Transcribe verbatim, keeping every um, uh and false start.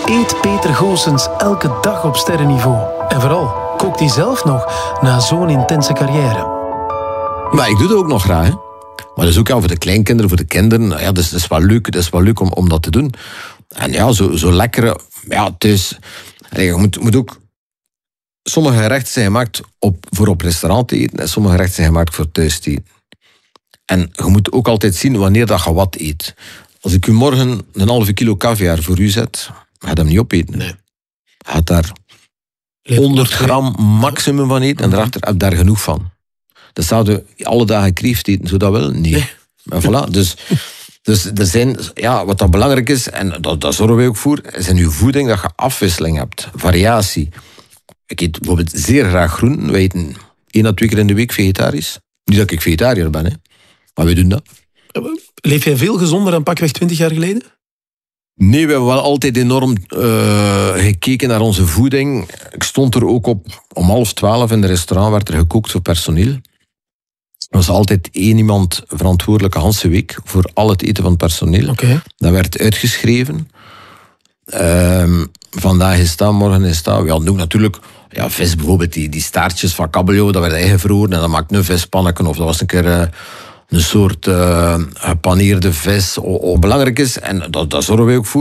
eet Peter Goossens elke dag op sterrenniveau? En vooral, kookt hij zelf nog na zo'n intense carrière? Maar ik doe dat ook nog graag, hè. Maar dat is ook ja, voor de kleinkinderen, voor de kinderen. Ja, dat, is, dat is wel leuk, dat is wel leuk om, om dat te doen. En ja, zo, zo lekkere... Ja, thuis... Je moet, moet ook... Sommige gerechten zijn gemaakt op, voor op restaurant te eten en sommige gerechten zijn gemaakt voor thuis te eten. En je moet ook altijd zien wanneer dat je wat eet. Als ik u morgen een halve kilo caviar voor u zet, ga je hem niet opeten. Nee. Je gaat daar honderd gram maximum van eten en daarachter heb je daar genoeg van. Dat zouden alle dagen kreeft eten, zou dat wel? Nee. nee. En voilà, dus... Dus er zijn, ja, wat dan belangrijk is, en dat, dat zorgen wij ook voor, is in je voeding dat je afwisseling hebt, variatie. Ik eet bijvoorbeeld zeer graag groenten. Wij eten één à twee keer in de week vegetarisch. Niet dat ik vegetariër ben, hè. Maar wij doen dat. Leef jij veel gezonder dan pakweg twintig jaar geleden? Nee, we hebben wel altijd enorm uh, gekeken naar onze voeding. Ik stond er ook op, om half twaalf in het restaurant werd er gekookt voor personeel. Er was altijd één iemand verantwoordelijk de hele week voor al het eten van het personeel. Okay. Dat werd uitgeschreven. Uh, vandaag is dat, morgen is dat. We hadden ook natuurlijk ja, vis, bijvoorbeeld die, die staartjes van kabeljauw, dat werd ingevroren en dat maakt een vispanneken. Of dat was een keer uh, een soort uh, gepaneerde vis. O, o, belangrijk is, en dat, dat zorgen wij ook voor.